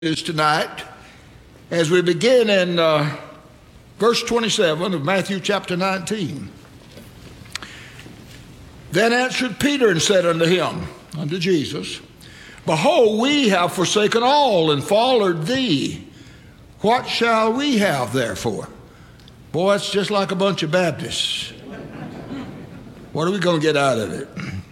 is tonight as we begin in verse 27 of Matthew chapter 19. Then answered Peter and said unto him, unto Jesus, Behold, we have forsaken all and followed thee. What shall we have therefore? Boy, it's just like a bunch of Baptists. What are we going to get out of it?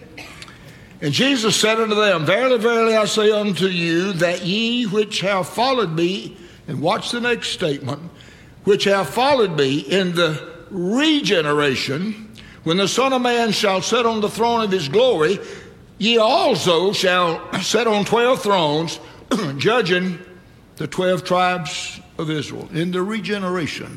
And Jesus said unto them, Verily, verily, I say unto you, that ye which have followed me, and watch the next statement, which have followed me in the regeneration, when the Son of Man shall sit on the throne of his glory, ye also shall sit on 12 thrones, judging the 12 tribes of Israel. In the regeneration.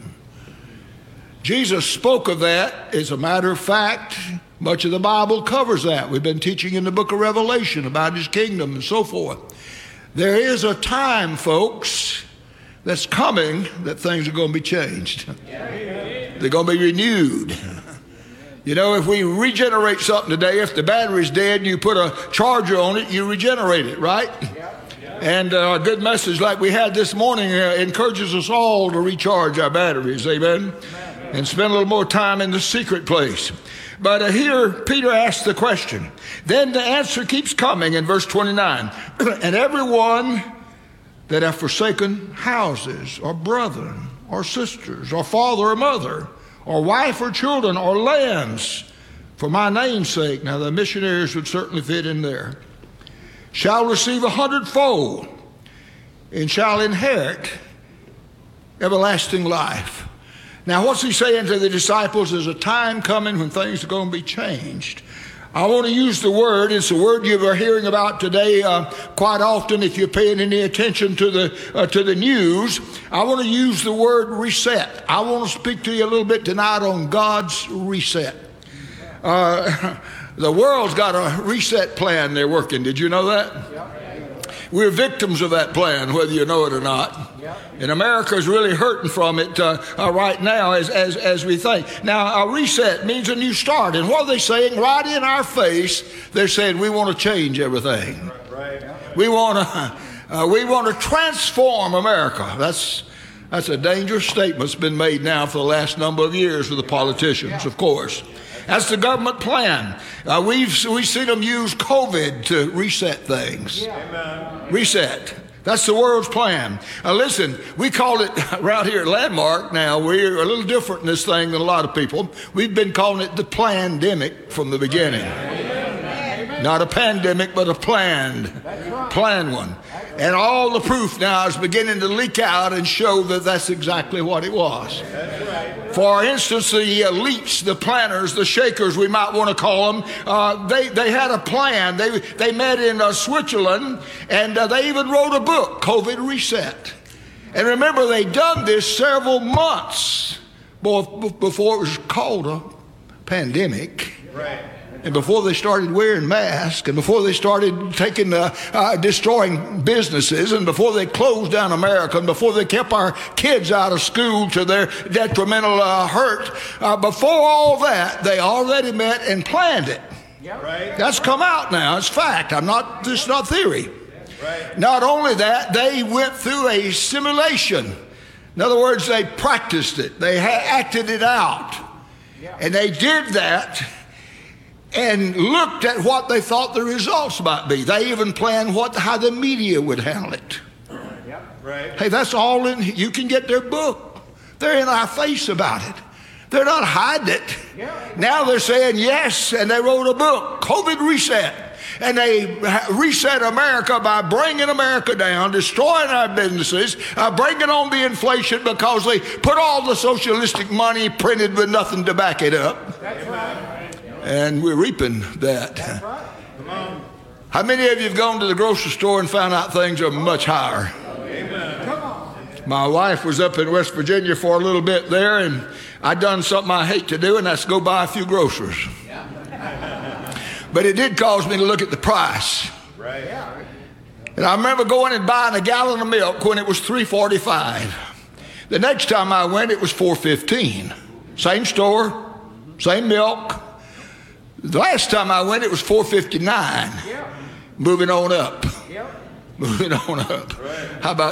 Jesus spoke of that. As a matter of fact, much of the Bible covers that. We've been teaching in the book of Revelation about his kingdom and so forth. There is a time, folks, that's coming that things are going to be changed. They're going to be renewed. You know, if we regenerate something today, if the battery's dead and you put a charger on it, you regenerate it, right? And a good message like we had this morning encourages us all to recharge our batteries, amen? And spend a little more time in the secret place. But here Peter asked the question. Then the answer keeps coming in verse 29. And everyone that have forsaken houses or brethren or sisters or father or mother or wife or children or lands for my name's sake, now the missionaries would certainly fit in there, shall receive 100-fold and shall inherit everlasting life. Now, what's he saying to the disciples? There's a time coming when things are going to be changed. I want to use the word. It's a word you are hearing about today quite often if you're paying any attention to the news. I want to use the word reset. I want to speak to you a little bit tonight on God's reset. The world's got a reset plan they're working. Did you know that? We're victims of that plan, whether you know it or not. And America is really hurting from it right now as we think. Now, a reset means a new start. And what are they saying? Right in our face, they're saying we want to change everything. We want to transform America. That's a dangerous statement that's been made now for the last number of years with the politicians, of course. That's the government plan. We've seen them use COVID to reset things. Reset. That's the world's plan. Listen, we call it around here at Landmark now, we're a little different in this thing than a lot of people. We've been calling it the plandemic from the beginning. Not a pandemic, but a planned one. And all the proof now is beginning to leak out and show that that's exactly what it was. For instance, the elites, the planners, the shakers, we might want to call them, they had a plan. They met in Switzerland, and they even wrote a book, COVID Reset. And remember, they'd done this several months before it was called a pandemic. Right. And before they started wearing masks, and before they started destroying businesses, and before they closed down America, and before they kept our kids out of school to their detrimental hurt, before all that, they already met and planned it. Right. That's come out now. It's fact. This is not theory. Right. Not only that, they went through a simulation. In other words, they practiced it. They acted it out. And they did that and looked at what they thought the results might be. They even planned how the media would handle it. Right. Hey, that's all in. You can get their book. They're in our face about it. They're not hiding it. Now they're saying yes, and they wrote a book, COVID Reset. And they reset America by bringing America down, destroying our businesses, bringing on the inflation because they put all the socialistic money printed with nothing to back it up. That's right. And we're reaping that. That's right. Come on. How many of you have gone to the grocery store and found out things are much higher? Amen. Come on. My wife was up in West Virginia for a little bit there, and I done something I hate to do, and that's go buy a few groceries. But it did cause me to look at the price. Right. And I remember going and buying a gallon of milk when it was $3.45. The next time I went, it was $4.15. Same store, same milk. The last time I went, it was $4.59. Moving on up. Moving on up. How about